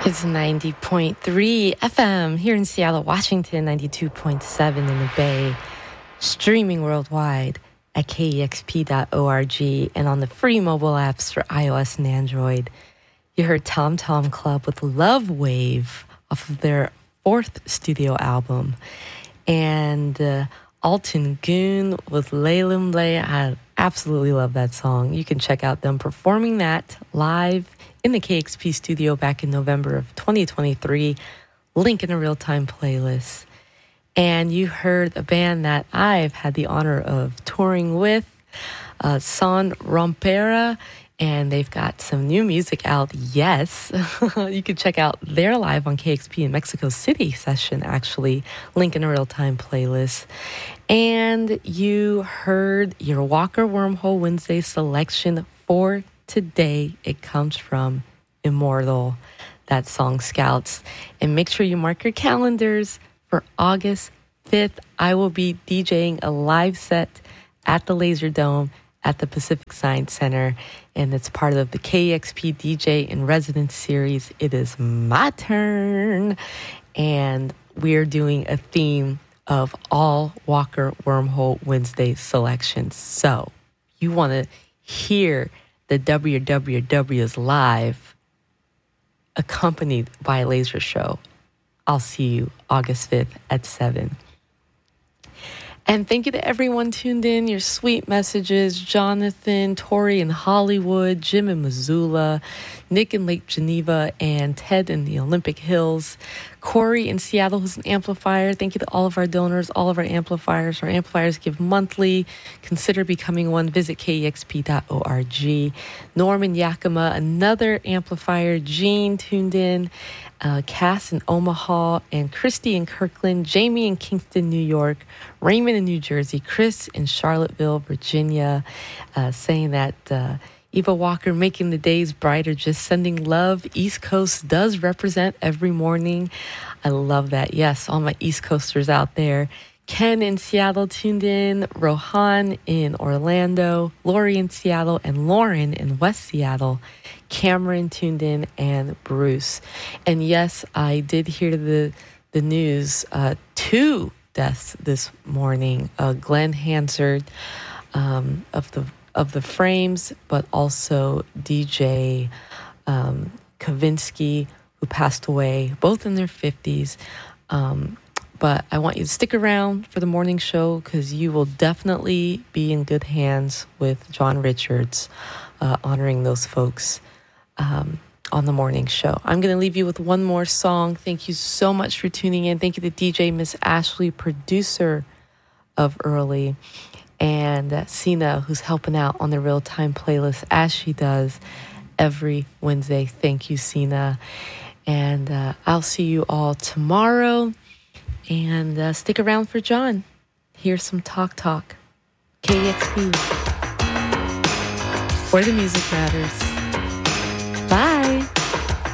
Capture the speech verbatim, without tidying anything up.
It's ninety point three F M here in Seattle, Washington, ninety-two point seven in the Bay, streaming worldwide at K E X P dot org and on the free mobile apps for iOS and Android. You heard Tom Tom Club with Love Wave off of their fourth studio album. And uh, Alton Goon with Laylim Lay. I absolutely love that song. You can check out them performing that live in the K X P studio back in November of twenty twenty-three. Link in a real-time playlist. And you heard a band that I've had the honor of touring with, uh, Son Rompera, and they've got some new music out. Yes, you can check out their live on K X P in Mexico City session, actually. Link in a real-time playlist. And you heard your Walker Wormhole Wednesday selection for today. It comes from Immortal, that song Scouts. And make sure you mark your calendars for August fifth. I will be DJing a live set at the Laser Dome at the Pacific Science Center, and it's part of the K E X P D J in Residence series. It is my turn, and we're doing a theme of all Walker Wormhole Wednesday selections. So you want to hear the W W Ws live accompanied by a laser show. I'll see you August fifth at seven. And thank you to everyone tuned in. Your sweet messages. Jonathan, Tori in Hollywood, Jim in Missoula, Nick in Lake Geneva, and Ted in the Olympic Hills. Corey in Seattle, who's an amplifier. Thank you to all of our donors, all of our amplifiers. Our amplifiers give monthly. Consider becoming one. Visit K E X P dot org. Norm in Yakima, another amplifier. Jean tuned in. Uh, Cass in Omaha, and Christy in Kirkland, Jamie in Kingston, New York, Raymond in New Jersey, Chris in Charlottesville, Virginia, uh, saying that uh, Eva Walker making the days brighter, just sending love. East Coast does represent every morning. I love that. Yes, all my East Coasters out there. Ken in Seattle tuned in, Rohan in Orlando, Lori in Seattle, and Lauren in West Seattle. Cameron tuned in, and Bruce. And yes, I did hear the the news. Uh, two deaths this morning. Uh, Glenn Hansard um, of the of the Frames, but also D J um, Kavinsky, who passed away, both in their fifties. Um, but I want you to stick around for the morning show because you will definitely be in good hands with John Richards, uh, honoring those folks um, on the morning show. I'm going to leave you with one more song. Thank you so much for tuning in. Thank you to D J Miss Ashley, producer of Early, and uh, Sina, who's helping out on the real-time playlist as she does every Wednesday. Thank you, Sina. And uh, I'll see you all tomorrow. And uh, stick around for John. Here's some Talk Talk. K E X P. Where the music matters.